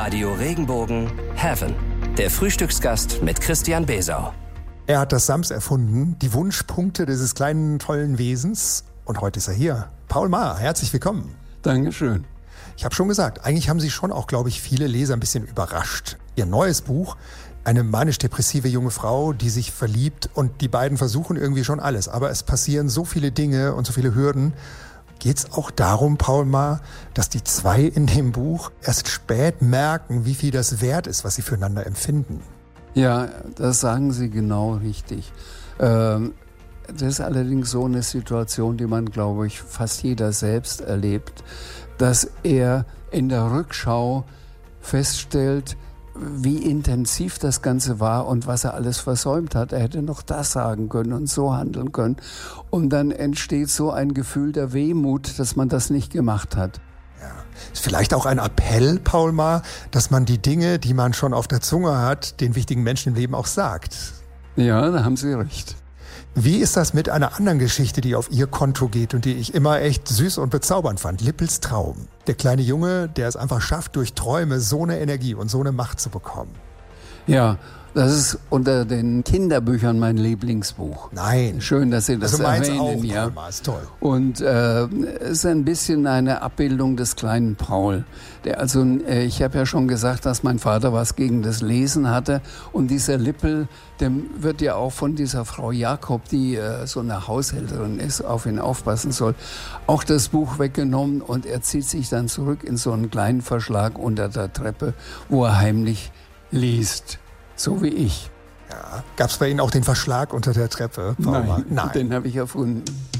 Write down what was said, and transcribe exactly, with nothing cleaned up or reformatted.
Radio Regenbogen Heaven. Der Frühstücksgast mit Christian Besau. Er hat das Sams erfunden, die Wunschpunkte dieses kleinen, tollen Wesens. Und heute ist er hier. Paul Maar, herzlich willkommen. Dankeschön. Ich habe schon gesagt, eigentlich haben Sie schon auch, glaube ich, viele Leser ein bisschen überrascht. Ihr neues Buch, eine manisch-depressive junge Frau, die sich verliebt, und die beiden versuchen irgendwie schon alles. Aber es passieren so viele Dinge und so viele Hürden. Geht es auch darum, Paul Maar, dass die zwei in dem Buch erst spät merken, wie viel das wert ist, was sie füreinander empfinden? Ja, das sagen Sie genau richtig. Ähm, das ist allerdings so eine Situation, die man, glaube ich, fast jeder selbst erlebt, dass er in der Rückschau feststellt, wie intensiv das Ganze war und was er alles versäumt hat. Er hätte noch das sagen können und so handeln können. Und dann entsteht so ein Gefühl der Wehmut, dass man das nicht gemacht hat. Ja. Ist vielleicht auch ein Appell, Paul Maar, dass man die Dinge, die man schon auf der Zunge hat, den wichtigen Menschen im Leben auch sagt. Ja, da haben Sie recht. Wie ist das mit einer anderen Geschichte, die auf Ihr Konto geht und die ich immer echt süß und bezaubernd fand? Lippels Traum. Der kleine Junge, der es einfach schafft, durch Träume so eine Energie und so eine Macht zu bekommen. Ja, das ist unter den Kinderbüchern mein Lieblingsbuch. Nein. Schön, dass Sie das also meins erwähnen. Auch, ja. Paul, ist toll. Und äh, es ist ein bisschen eine Abbildung des kleinen Paul. Der also, äh, ich habe ja schon gesagt, dass mein Vater was gegen das Lesen hatte. Und dieser Lippel, dem wird ja auch von dieser Frau Jakob, die äh, so eine Haushälterin ist, auf ihn aufpassen soll, auch das Buch weggenommen. Und er zieht sich dann zurück in so einen kleinen Verschlag unter der Treppe, wo er heimlich liest. So wie ich. Ja. Gab es bei Ihnen auch den Verschlag unter der Treppe? Nein, Nein. den habe ich erfunden.